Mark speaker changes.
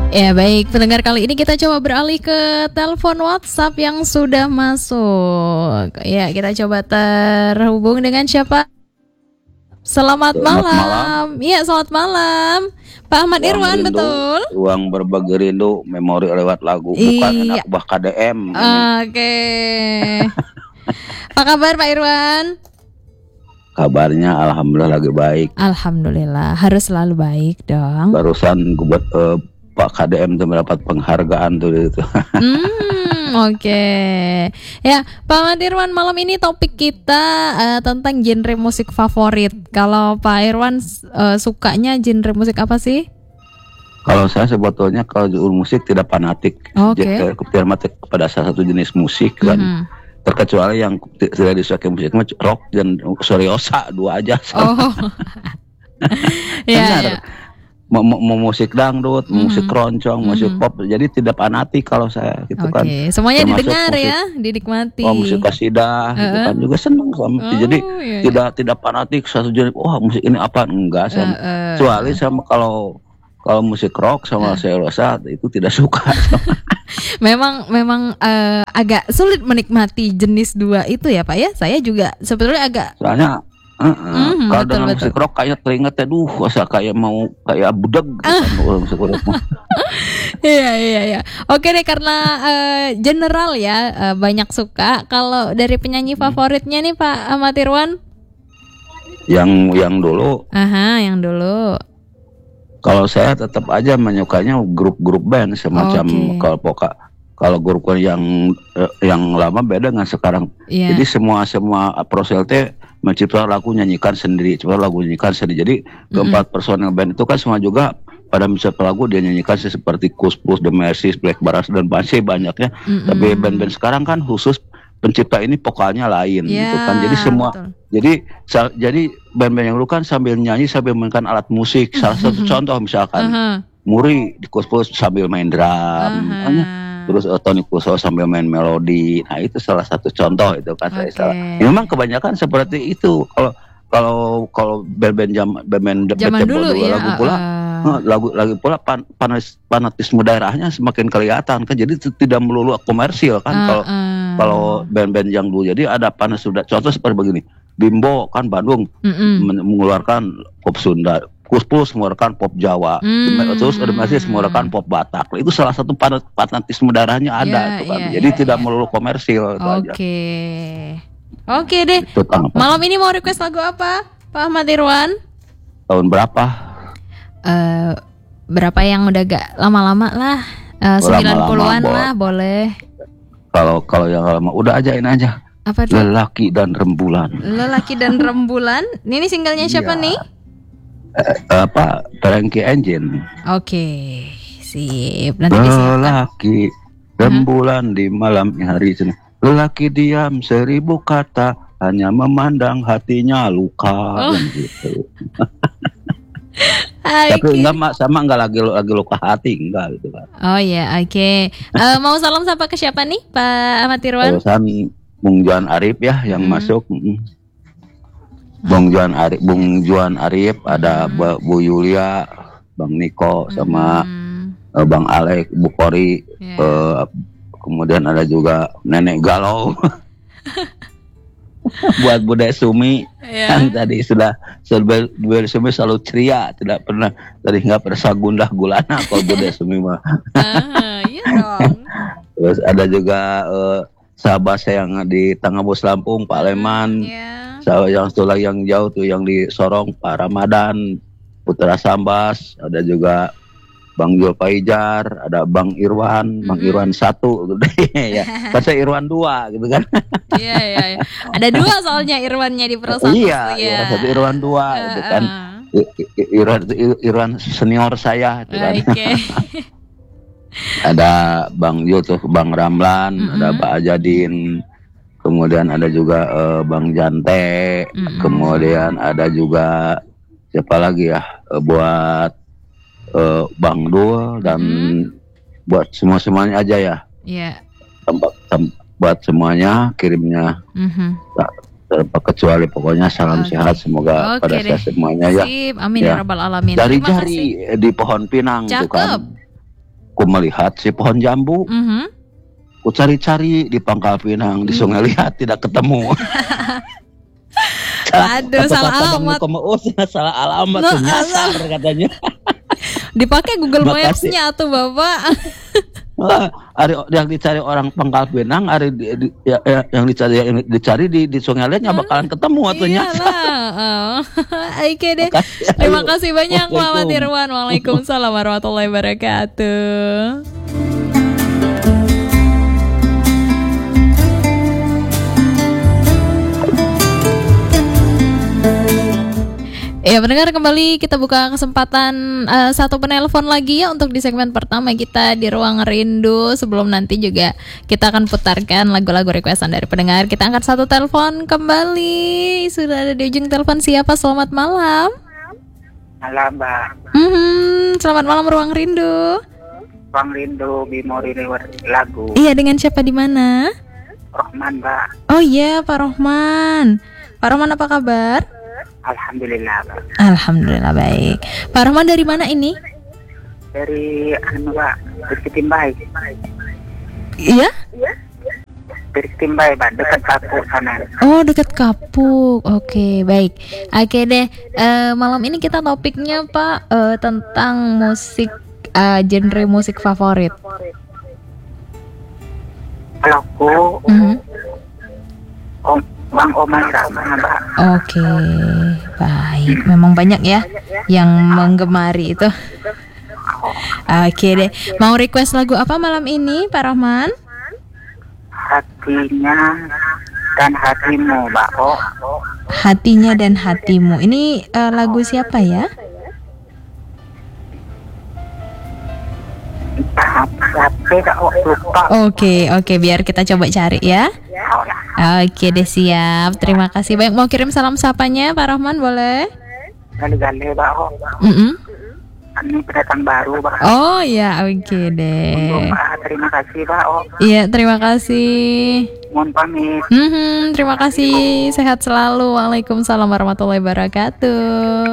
Speaker 1: Ya baik, pendengar, kali ini kita coba beralih ke telepon WhatsApp yang sudah masuk. Ya, kita coba terhubung dengan siapa? Selamat malam. Iya, selamat malam. Pak Ahmad Irwan,
Speaker 2: rindu,
Speaker 1: betul?
Speaker 2: Ruang berbagi rindu, memori lewat lagu, bukan
Speaker 1: Iya.
Speaker 2: anak buah KDM.
Speaker 1: Oke. Apa kabar Pak Irwan?
Speaker 2: Kabarnya alhamdulillah lagi baik.
Speaker 1: Alhamdulillah, harus selalu baik dong.
Speaker 2: Barusan buat Pak KDM tuh mendapat penghargaan tuh itu.
Speaker 1: Oke. Ya, Pak Ahmad Irwan, malam ini topik kita tentang genre musik favorit. Kalau Pak Irwan sukanya genre musik apa sih?
Speaker 2: Kalau saya sebetulnya kalau musik tidak fanatik,
Speaker 1: Oke.
Speaker 2: tidak fanatik kepada salah satu jenis musik kan. Terkecuali yang tidak disukai musiknya rock dan seriosa, dua aja.
Speaker 1: Oh.
Speaker 2: Benar.
Speaker 1: Ya.
Speaker 2: Mau musik dangdut, musik keroncong, musik pop, jadi tidak fanatik kalau saya gitu kan.
Speaker 1: Semuanya
Speaker 2: termasuk
Speaker 1: didengar
Speaker 2: musik,
Speaker 1: ya, dinikmati.
Speaker 2: musik kasidah, gitu kan juga seneng sama. Jadi tidak fanatik satu jenis. Musik ini apa enggak sama. Kecuali sama kalau musik rock sama seriosa itu tidak suka.
Speaker 1: Memang agak sulit menikmati jenis dua itu ya Pak ya. Saya juga sebetulnya agak.
Speaker 2: Soalnya kalau dengan
Speaker 1: betul.
Speaker 2: musik rock kayak teringat rasa kayak mau kayak budeg gitu, musik rock.
Speaker 1: Iya. Oke deh, karena general ya, banyak suka. Kalau dari penyanyi favoritnya nih Pak Ahmad Irwan?
Speaker 2: Yang dulu.
Speaker 1: Yang dulu.
Speaker 2: Kalau saya tetap aja menyukainya grup-grup band semacam kalau grup yang lama beda dengan sekarang. Jadi semua personel teh menciptakan lagu nyanyikan sendiri, Jadi keempat personel band itu kan semua juga pada menciptakan lagu dia nyanyikan seperti Kus Plus, The Mercies, Black Baras dan masih banyaknya. Tapi band-band sekarang kan khusus pencipta ini vokalnya lain gitu kan. Jadi semua jadi band-band yang dulu kan sambil nyanyi sambil mainkan alat musik. Salah satu contoh misalkan Muri di Kus Plus sambil main drum. Terus Tony Kuso sambil main melodi. Nah, itu salah satu contoh itu kan saya salah. Memang kebanyakan seperti itu. Kalau band-band zaman dulu ya, lagu pula fanatisme daerahnya semakin kelihatan kan. Jadi tidak melulu komersil kan. Kalau band-band yang dulu jadi ada panas sudah. Contoh seperti begini. Bimbo kan Bandung mengeluarkan pop Sunda. Kus Plus mengeluarkan pop Jawa, terus ada masih mengeluarkan pop Batak. Itu salah satu fanatisme darahnya ada, jadi tidak melulu komersil.
Speaker 1: Oke deh. Malam ini mau request lagu apa, Pak Ahmad Irwan?
Speaker 2: Tahun berapa?
Speaker 1: Berapa yang udah gak lama-lama lah, 90-an lah boleh.
Speaker 2: Kalau yang lama udah ajain aja.
Speaker 1: Apa tuh?
Speaker 2: Lelaki dan Rembulan.
Speaker 1: Ini singlenya siapa nih?
Speaker 2: Frankie Engine.
Speaker 1: Oke, sip. Nanti
Speaker 2: lelaki rembulan di malam hari. Lelaki diam 1000 kata, hanya memandang hatinya luka. Gitu. Tapi enggak lagi luka hati, enggak gitu kan.
Speaker 1: Oh ya, oke. Mau salam sapa ke siapa nih, Pak Ahmad Irwan?
Speaker 2: Bung Johan Arif ya yang masuk. Bung Juan Arif, ada Bu Yulia, Bang Niko sama Bang Alek, Bu Kori, kemudian ada juga Nenek Galau. Buat Bude Sumi yang tadi sudah Bude Sumi selalu ceria, tidak pernah nggak pernah gundah gulana kalau Bude Sumi mah.
Speaker 1: Iya dong.
Speaker 2: Terus ada juga sahabat saya yang di Tangabos Lampung, Pak Leman. Yang satu lagi yang jauh tuh yang di Sorong, Pak Ramadan, Putra Sambas, ada juga Bang Jul Paijar, ada Bang Irwan, Bang Irwan 1 ya. Kan saya Irwan 2 gitu kan.
Speaker 1: Iya. Ada 2 soalnya Irwannya di perusahaan.
Speaker 2: Iya, satu Irwan 2 gitu kan. Irwan senior saya gitu kan. Ada Bang Jul tuh, Bang Ramlan, ada Pak Ajadin. Kemudian ada juga Bang Jante, kemudian ada juga siapa lagi ya, buat Bang Dul dan buat semuanya aja ya. Buat semuanya kirimnya. Kecuali pokoknya salam sehat semoga pada saya semuanya ya.
Speaker 1: Amin ya rabbal alamin.
Speaker 2: Jari-jari di pohon pinang itu kan. ku melihat si pohon jambu. Ku cari-cari di Pangkal Pinang, di Sungai Liat tidak ketemu.
Speaker 1: Aduh, salah alamat.
Speaker 2: Salah alamat tuh nyasar katanya.
Speaker 1: Dipakai Google Maps-nya tuh Bapak.
Speaker 2: Yang dicari orang Pangkal Pinang, yang dicari di Sungai Liat bakalan ketemu atunya.
Speaker 1: Oke deh. Terima kasih banyak Muhammad Irwan. Waalaikumsalam warahmatullahi wabarakatuh. Ya pendengar, kembali kita buka kesempatan satu penelpon lagi ya untuk di segmen pertama kita di Ruang Rindu. Sebelum nanti juga kita akan putarkan lagu-lagu requestan dari pendengar. Kita angkat satu telepon kembali. Sudah ada di ujung telepon siapa? Selamat malam.
Speaker 3: Malam Mbak.
Speaker 1: Selamat malam Ruang Rindu.
Speaker 3: Ruang Rindu Bimo Reward lagu.
Speaker 1: Iya, dengan siapa di mana?
Speaker 3: Rohman Mbak.
Speaker 1: Oh iya Pak Rohman. Pak Rohman apa kabar?
Speaker 3: Alhamdulillah Mbak.
Speaker 1: Alhamdulillah baik. Pak Rohman dari mana ini?
Speaker 3: Dari Mbak, dari Timbai.
Speaker 1: Iya?
Speaker 3: Dari Timbai Mbak, dekat Kapuk sana.
Speaker 1: Oh dekat Kapuk. Oke baik. Oke deh. Malam ini kita topiknya Pak tentang musik, genre musik favorit.
Speaker 3: Kalau aku Bang Omar Rahman Mbak.
Speaker 1: Oke, baik. Memang banyak ya yang menggemari itu. Oke deh. Mau request lagu apa malam ini, Pak Rahman?
Speaker 3: Hatinya dan hatimu, Mbak.
Speaker 1: Hatinya dan hatimu. Ini lagu siapa ya? Oke, biar kita coba cari ya. Oke deh, siap. Terima kasih banyak. Mau kirim salam sapanya Pak Rahman boleh?
Speaker 3: Gale-gale Mbak. Ini pendatang baru Mbak.
Speaker 1: Oh ya, oke deh.
Speaker 3: Terima kasih Mbak.
Speaker 1: Iya, terima kasih.
Speaker 3: Mohon pamit.
Speaker 1: Terima kasih. Sehat selalu. Waalaikumsalam warahmatullahi wabarakatuh.